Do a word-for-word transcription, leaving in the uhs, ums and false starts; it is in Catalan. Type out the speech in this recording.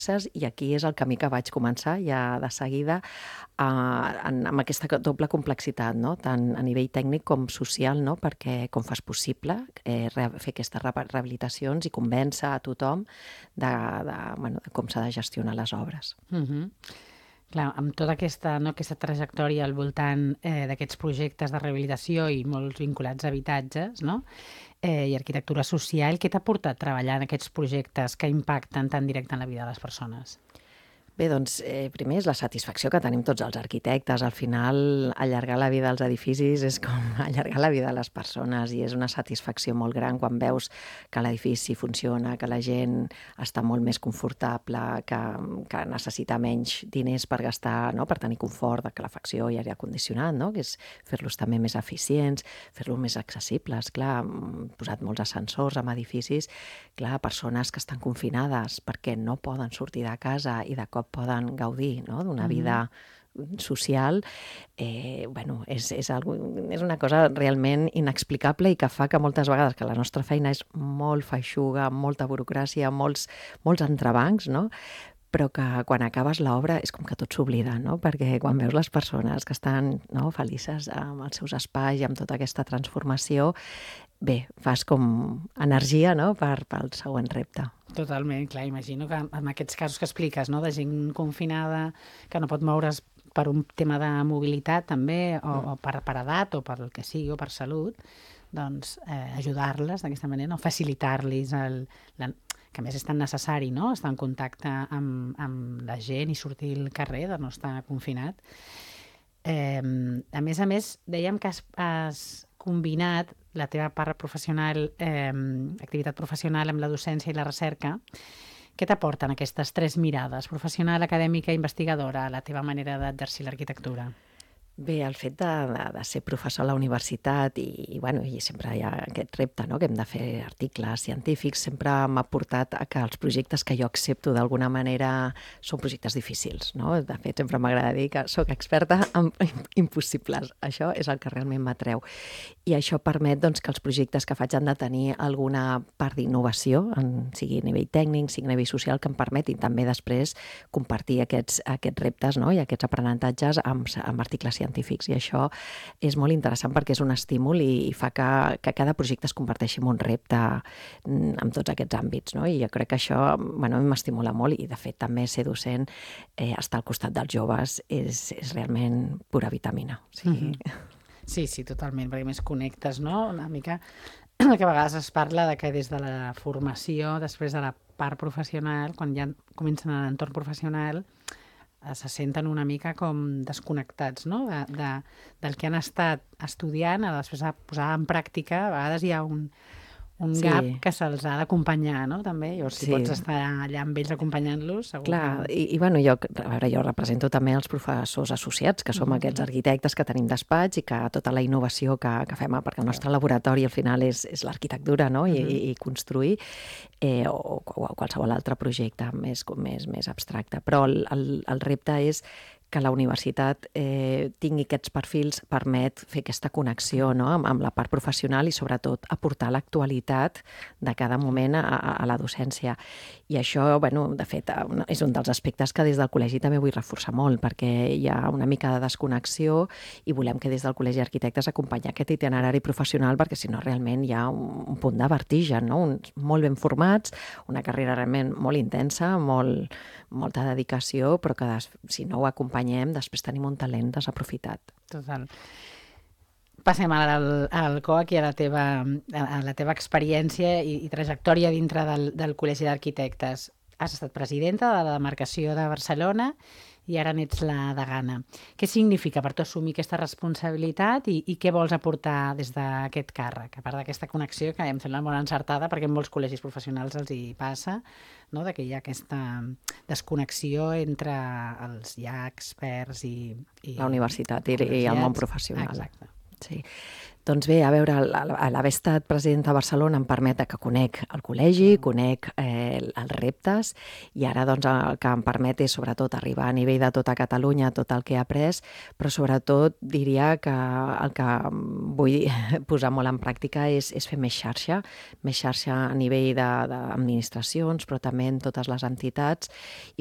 i aquí és el camí que vaig començar ja de seguida eh, en, amb aquesta doble complexitat, no? Tant a nivell tècnic com social, no? Perquè com fas possible eh, re- fer aquestes re- rehabilitacions i convèncer a tothom de, de, bueno, de com s'ha de gestionar les obres. Mhm. Clar, amb tota aquesta, no, aquesta trajectòria al voltant eh, d'aquests projectes de rehabilitació i molts vinculats a habitatges, no? eh, i arquitectura social, què t'ha portat treballar en aquests projectes que impacten tan directe en la vida de les persones? Bé, doncs, eh, primer és la satisfacció que tenim tots els arquitectes. Al final, allargar la vida dels edificis és com allargar la vida de les persones i és una satisfacció molt gran quan veus que l'edifici funciona, que la gent està molt més confortable, que, que necessita menys diners per gastar, no? Per tenir confort, de calefacció i aire condicionat, no? Que és fer-los també més eficients, fer-los més accessibles. Clar, hem posat molts ascensors en edificis, clar, persones que estan confinades perquè no poden sortir de casa i de cop poden gaudir, no? D'una vida social, eh, bueno, és, és, algo, és una cosa realment inexplicable i que fa que moltes vegades que la nostra feina és molt feixuga, molta burocràcia, molts, molts entrebancs, no? Però que quan acabes l'obra és com que tot s'oblida, no? Perquè quan veus les persones que estan, no, felices amb els seus espais i amb tota aquesta transformació, bé, fas com energia, no? per, pel següent repte. Totalment, clar, imagino que en aquests casos que expliques, no, de gent confinada, que no pot moure's per un tema de mobilitat també, o, o per, per edat, o per el que sigui, o per salut, doncs eh, ajudar-les d'aquesta manera, no? Facilitar-los el, la, que a més és tan necessari, no?, estar en contacte amb, amb la gent i sortir al carrer, de no estar confinat. Eh, a més a més, dèiem que has, has combinat la teva part professional, eh, activitat professional amb la docència i la recerca. Què t'aporten aquestes tres mirades, professional, acadèmica i investigadora, a la teva manera d'exercir l'arquitectura? Bé, el fet de, de, de ser professor a la universitat i, i, bueno, i sempre hi ha aquest repte, no?, que hem de fer articles científics, sempre m'ha portat a que els projectes que jo accepto d'alguna manera són projectes difícils, no? De fet, sempre m'agrada dir que sóc experta en impossibles. Això és el que realment m'atreu. I això permet, doncs, que els projectes que faig han de tenir alguna part d'innovació, en, sigui a nivell tècnic, sigui a nivell social, que em permetin també després compartir aquests, aquests reptes, no?, i aquests aprenentatges amb, amb articles científics. I això és molt interessant perquè és un estímul i, i fa que, que cada projecte es converteixi en un repte en tots aquests àmbits, no? I jo crec que això, bueno, m'estimula molt i, de fet, també ser docent, eh, estar al costat dels joves és, és realment pura vitamina. O sigui... Mm-hmm. Sí, sí, totalment, perquè més connectes, no? Una mica el que a vegades es parla de que des de la formació, després de la part professional, quan ja comencen a l'entorn professional, se senten una mica com desconnectats, no?, de, de, del que han estat estudiant, a després de posar en pràctica. A vegades hi ha un, un Sí. gap que se'ls ha d'acompanyar, no?, també. Llavors, si Sí. pots estar allà amb ells acompanyant-los, segur Clar, que... i, i bueno, jo, a veure, jo represento també els professors associats, que som Mhm. aquests arquitectes que tenim despatx i que tota la innovació que, que fem, perquè el nostre laboratori al final és, és l'arquitectura, no?, I, Mhm. i, i construir, eh, o, o qualsevol altre projecte més, més, més abstracte. Però el, el, el repte és que la universitat eh, tingui aquests perfils, permet fer aquesta connexió, no?, amb, amb la part professional i sobretot aportar l'actualitat de cada moment a, a, a la docència. I això, bueno, de fet, és un dels aspectes que des del col·legi també vull reforçar molt, perquè hi ha una mica de desconnexió i volem que des del Col·legi d'Arquitectes acompanyar aquest itinerari professional, perquè si no realment hi ha un, un punt de vertigen, no?, uns molt ben formats, una carrera realment molt intensa, molt, molta dedicació, però que des, si no ho acompanyem, després tenim un talent desaprofitat. Total. Passem ara al, al C O A C i a la teva, a la teva experiència i, i trajectòria dintre del, del Col·legi d'Arquitectes. Has estat presidenta de la demarcació de Barcelona i ara n'ets la degana. Què significa per tu assumir aquesta responsabilitat i, i què vols aportar des d'aquest càrrec? A part d'aquesta connexió, que em sembla molt encertada, perquè en molts col·legis professionals els hi passa, no?, de que hi ha aquesta desconnexió entre els ja experts i... i la universitat i, i el món professional. Exacte. Sí. Doncs bé, a veure, l'haver estat presidenta de Barcelona em permet que conec el col·legi, conec eh, els reptes, i ara doncs, el que em permet és sobretot arribar a nivell de tota Catalunya, tot el que he après, però sobretot diria que el que vull posar molt en pràctica és, és fer més xarxa, més xarxa a nivell d'administracions, però també en totes les entitats,